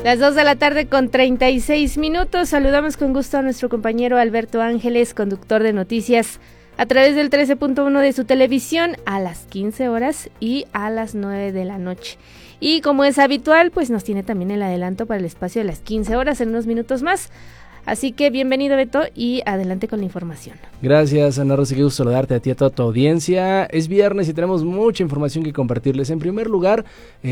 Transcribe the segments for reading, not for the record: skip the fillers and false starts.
Las 2 de la tarde con 36 minutos. Saludamos con gusto a nuestro compañero Alberto Ángeles, conductor de noticias, a través del 13.1 de su televisión a las 15 horas y a las 9 de la noche. Y como es habitual, pues nos tiene también el adelanto para el espacio de las 15 horas en unos minutos más. Así que bienvenido, Beto, y adelante con la información. Gracias, Ana Rosy, qué gusto saludarte a ti y a toda tu audiencia. Es viernes y tenemos mucha información que compartirles. En primer lugar,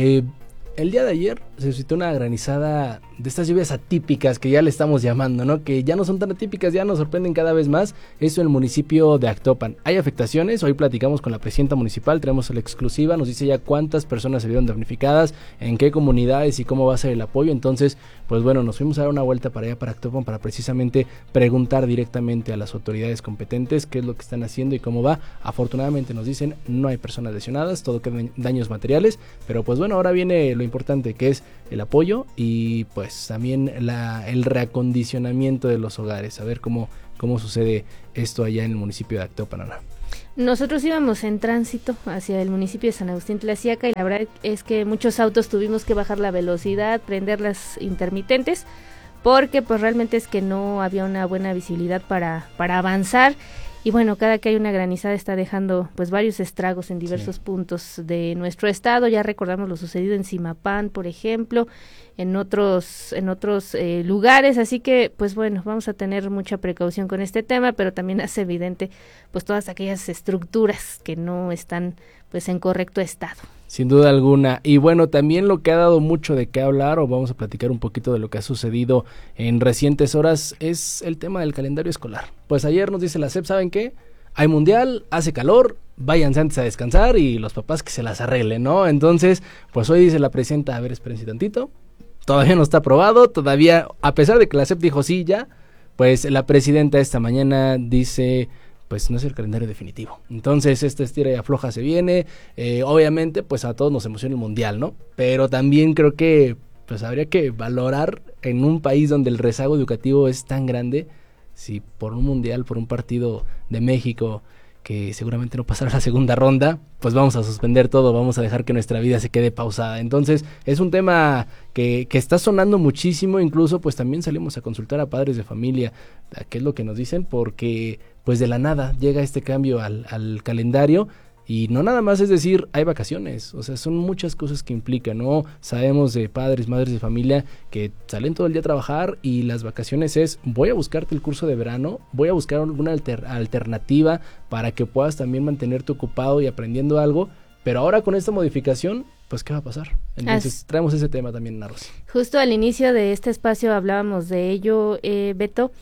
el día de ayer se suscitó una granizada de estas lluvias atípicas que ya le estamos llamando, ¿no? Que ya no son tan atípicas, ya nos sorprenden cada vez más. Esto en el municipio de Actopan. Hay afectaciones, hoy platicamos con la presidenta municipal, tenemos la exclusiva, nos dice ya cuántas personas se vieron damnificadas, en qué comunidades y cómo va a ser el apoyo. Entonces, pues bueno, nos fuimos a dar una vuelta para allá, para Actopan, para precisamente preguntar directamente a las autoridades competentes qué es lo que están haciendo y cómo va. Afortunadamente nos dicen, no hay personas lesionadas, todo quedan daños materiales, pero pues bueno, ahora viene lo importante, que es el apoyo y pues también el reacondicionamiento de los hogares, a ver cómo sucede esto allá en el municipio de Actopan. Nosotros íbamos en tránsito hacia el municipio de San Agustín Tlaxiaca y la verdad es que muchos autos tuvimos que bajar la velocidad, prender las intermitentes, porque pues realmente es que no había una buena visibilidad para avanzar. Y bueno, cada que hay una granizada está dejando pues varios estragos en diversos puntos de nuestro estado. Ya recordamos lo sucedido en Zimapán, por ejemplo, en otros lugares, así que pues bueno, vamos a tener mucha precaución con este tema, pero también hace evidente pues todas aquellas estructuras que no están pues en correcto estado. Sin duda alguna. Y bueno, también lo que ha dado mucho de qué hablar, o vamos a platicar un poquito de lo que ha sucedido en recientes horas, es el tema del calendario escolar. Pues ayer nos dice la SEP, ¿saben qué? Hay mundial, hace calor, váyanse antes a descansar y los papás que se las arreglen, ¿no? Entonces, pues hoy dice la presidenta, a ver, espérense tantito, todavía no está aprobado, todavía, a pesar de que la SEP dijo sí ya, pues la presidenta esta mañana dice, pues no es el calendario definitivo. Entonces esta estira y afloja se viene, obviamente pues a todos nos emociona el mundial, ¿no? Pero también creo que pues habría que valorar en un país donde el rezago educativo es tan grande, si por un mundial, por un partido de México que seguramente no pasará la segunda ronda, pues vamos a suspender todo, vamos a dejar que nuestra vida se quede pausada. Entonces es un tema que está sonando muchísimo, incluso pues también salimos a consultar a padres de familia, qué es lo que nos dicen, porque pues de la nada llega este cambio al calendario. Y no nada más es decir, hay vacaciones, o sea, son muchas cosas que implican, ¿no? Sabemos de padres, madres de familia que salen todo el día a trabajar y las vacaciones es, voy a buscarte el curso de verano, voy a buscar alguna alternativa para que puedas también mantenerte ocupado y aprendiendo algo, pero ahora con esta modificación, pues ¿qué va a pasar? Entonces traemos ese tema también, Narros. Justo al inicio de este espacio hablábamos de ello, Beto,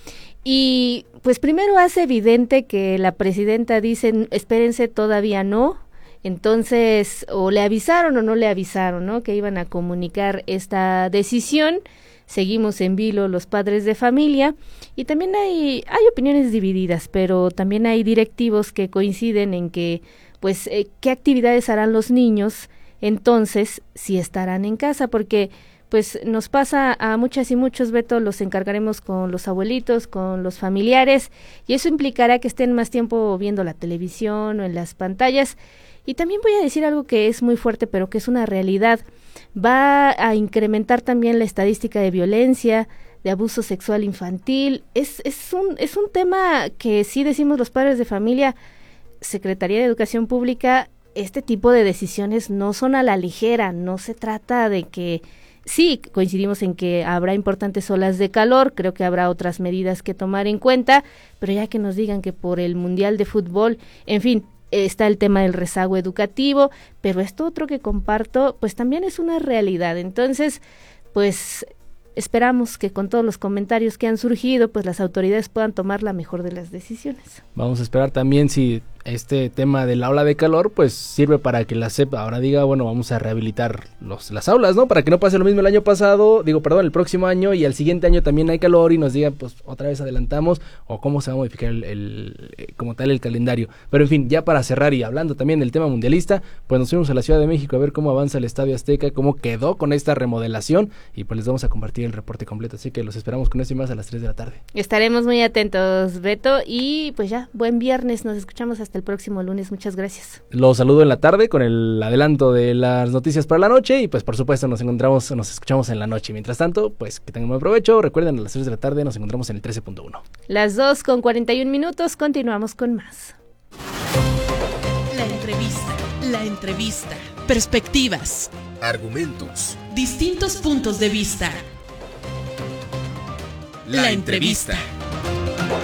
y pues primero hace evidente que la presidenta dice, espérense, todavía no, entonces o le avisaron o no le avisaron, ¿no? Que iban a comunicar esta decisión. Seguimos en vilo los padres de familia y también hay opiniones divididas, pero también hay directivos que coinciden en que pues qué actividades harán los niños, entonces si estarán en casa, porque pues nos pasa a muchas y muchos, Beto, los encargaremos con los abuelitos, con los familiares, y eso implicará que estén más tiempo viendo la televisión o en las pantallas. Y también voy a decir algo que es muy fuerte, pero que es una realidad. Va a incrementar también la estadística de violencia, de abuso sexual infantil. Es un tema que sí decimos los padres de familia, Secretaría de Educación Pública, este tipo de decisiones no son a la ligera, no se trata de que... Sí, coincidimos en que habrá importantes olas de calor, creo que habrá otras medidas que tomar en cuenta, pero ya que nos digan que por el Mundial de Fútbol, en fin, está el tema del rezago educativo, pero esto otro que comparto, pues también es una realidad. Entonces, pues esperamos que con todos los comentarios que han surgido, pues las autoridades puedan tomar la mejor de las decisiones. Vamos a esperar también si este tema de la ola de calor pues sirve para que la SEP ahora diga, bueno, vamos a rehabilitar las aulas, ¿no? Para que no pase lo mismo el próximo año y al siguiente año también hay calor y nos digan, pues otra vez adelantamos, o cómo se va a modificar como tal el calendario. Pero en fin, ya para cerrar y hablando también del tema mundialista, pues nos fuimos a la Ciudad de México a ver cómo avanza el Estadio Azteca, cómo quedó con esta remodelación y pues les vamos a compartir el reporte completo, así que los esperamos con esto y más a las 3 de la tarde. Estaremos muy atentos, Beto, y pues ya, buen viernes, nos escuchamos hasta hasta el próximo lunes. Muchas gracias. Los saludo en la tarde con el adelanto de las noticias para la noche y pues por supuesto nos escuchamos en la noche. Mientras tanto, pues que tengan buen provecho. Recuerden, a las 3 de la tarde nos encontramos en el 13.1. Las 2:41, continuamos con más. La entrevista. Perspectivas. Argumentos. Distintos puntos de vista. La entrevista.